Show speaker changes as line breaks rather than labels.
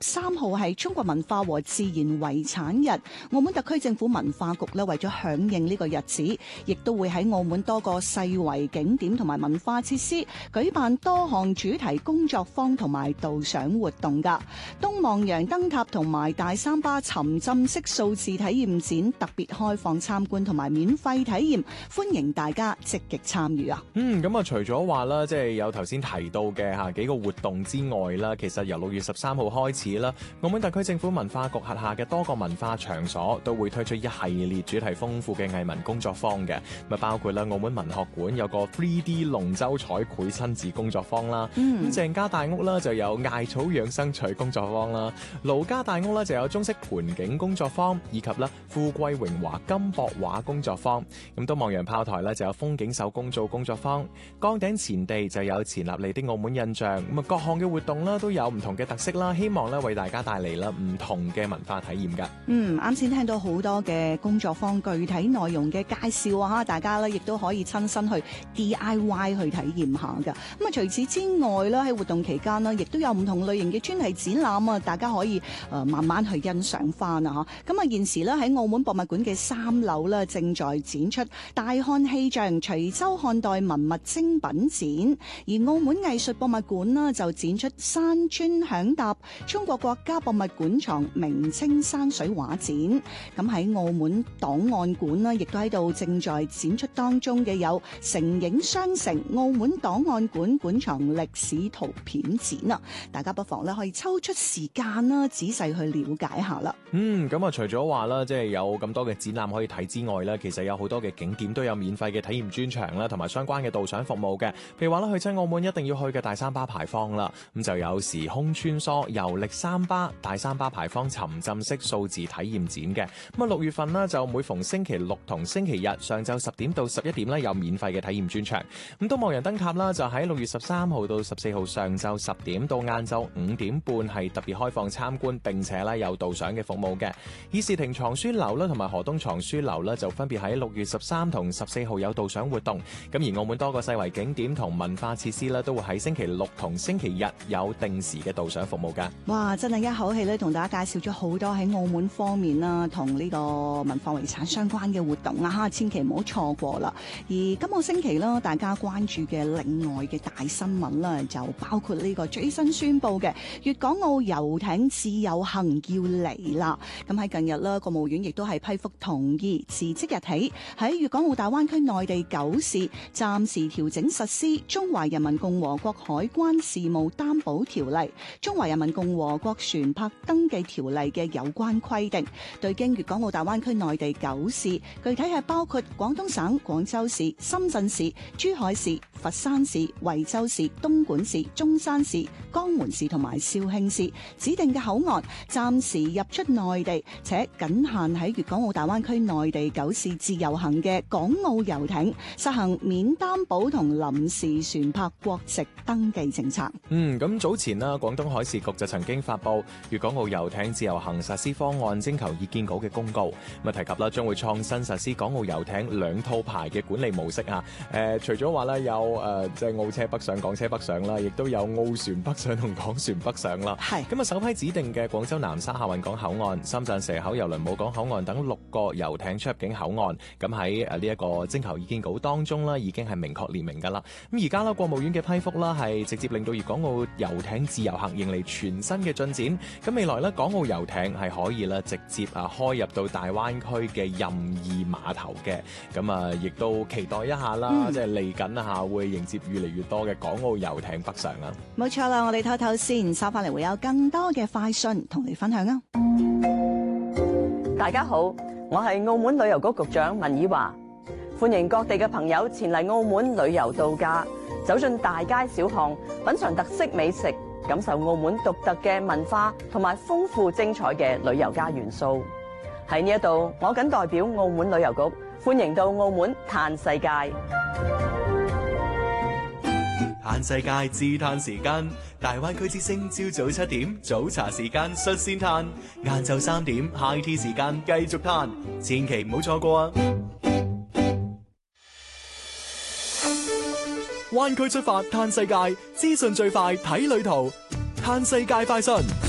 13號係中國文化和自然遺產日，澳門特區政府文化局為咗響應呢個日子，亦都會喺澳門多個世遺景點同埋文化設施舉辦多項主題工作坊同埋導賞活動㗎。東望洋燈塔同埋大三巴沉浸式數字體驗展特別開放參觀同埋免費體驗，歡迎大家積極參與啊！
咁啊，除咗話啦，即係有頭先提到嘅幾個活動之外啦，其實由6月13號開始啦，澳門特區政府文化局轄下嘅多個文化場所都會推出一系列主題豐富嘅藝文工作坊嘅，咁包括啦澳門文學館有個 3D 龍舟彩繪親子工作坊啦，咁鄭家大屋啦就有艾草養生趣工作坊啦，盧家大屋啦就有中式盆景工作坊，以及啦富貴榮華金箔畫工作坊，咁東望洋炮台咧就有風景手工皂工作坊，崗頂前地就有錢立利的澳門印象，咁啊各項嘅活動啦都有唔同嘅特色啦，希望咧為大家帶嚟啦唔同嘅文化體驗噶。
啱先聽到好多嘅工作坊具體內容嘅介紹啊，大家咧亦都可以親身去 DIY 去體驗下噶。咁啊除此之外咧喺活動期間咧，亦都有唔同類型嘅專題展覽啊，大家可以慢慢去欣賞翻啊嚇。咁啊現時咧喺澳門博物館嘅3樓咧正在展出大漢氣象徐州漢代文物精品展，而澳門藝術博物館呢就展出山川響搭中國國家博物館藏明清山水畫展。咁喺澳門檔案館呢亦都喺度正在展出當中嘅有成影雙城澳門檔案館館藏歷史圖片展啊，大家不妨咧可以抽出時間啦，仔細去了解下啦。
咁啊除咗話啦，即係有咁多嘅展覽可以睇之外咧，其實有好多嘅景點都有免費嘅體驗專場啦，同埋相關嘅導賞服務嘅。譬如話啦，去親澳門一定要去嘅大三巴牌坊啦，咁就有時空穿梭遊歷三巴大三巴牌坊沉浸式數字體驗展嘅。咁啊6月份呢，就每逢星期六同星期日上晝10點到11點咧有免費嘅體驗專場。咁東望洋燈塔啦就喺6月13號到14號上晝10點到晏晝5點半係特別開放參觀，並且咧有導賞嘅服務嘅。議事亭藏書樓啦同埋河東藏書樓咧就分別喺6月13同14號有導賞活動。咁而澳門多個世遺景點同文化設施咧都會喺星期六同星期日有定時嘅導賞服務㗎。
哇！真係一口氣咧同大家介紹咗好多喺澳門方面啦，同呢個文化遺產相關嘅活動啊，千祈唔好錯過啦。而今個星期啦，大家關注嘅另外嘅大新聞啦，就包括呢個最新宣布嘅粵港澳遊艇自由行要嚟啦。咁喺近日啦，國務院亦都係批覆同意，自即日起喺粵港澳大灣區內地9市暫時調整實施《中華人民共和國海關事務擔保條例》、《中華人民共和國船舶登記條例》嘅有關規定，對經粵港澳大灣區內地9市，具體係包括廣東省廣州市、深圳市、珠海市、佛山市、惠州市、東莞市、中山市、江門市同埋肇慶市指定嘅口岸，暫時入出內地，且僅限喺粵港澳大灣區內地9市自由行嘅港澳遊艇，實行免擔保同臨時船舶國籍登記政策。
咁早前啦，廣東海事局就曾經發布粵港澳遊艇自由行實施方案徵求意見稿嘅公告，咁提及啦將會創新實施港澳遊艇2套牌嘅管理模式啊。除咗話咧有即係澳車北上、港車北上啦，亦都有澳船北上同港船北上啦。係咁啊，首批指定嘅廣州南沙客運港口岸、深圳蛇口郵輪母港口岸等6個遊艇出入境口岸，咁喺呢一個徵求意見稿當中啦，已經係明確列明㗎啦。咁而家啦，國務院嘅批覆啦，係直接令到粵港澳遊艇自由行迎嚟全新嘅進展。咁未來咧，港澳遊艇係可以咧直接開入到大灣區嘅任意碼頭嘅。咁啊，亦都期待一下啦，即係嚟緊啊會迎接越嚟越多嘅港澳遊艇北上啦。
冇錯啦，我哋唞唞先，收翻嚟會有更多嘅快訊同你分享啊！
大家好，我係澳門旅遊局局長文以華，歡迎各地嘅朋友前嚟澳門旅遊度假，走進大街小巷，品嘗特色美食，感受澳門獨特嘅文化同埋豐富精彩嘅旅遊加元素。喺呢一度，我謹代表澳門旅遊局歡迎到澳門嘆世界。
嘆世界自嘆時間，大灣區之聲朝早7點早茶時間率先嘆，晏晝3點 high tea 時間繼續嘆，千祈唔好錯過啊！灣區出發嘆世界，資訊最快睇旅途，嘆世界快訊。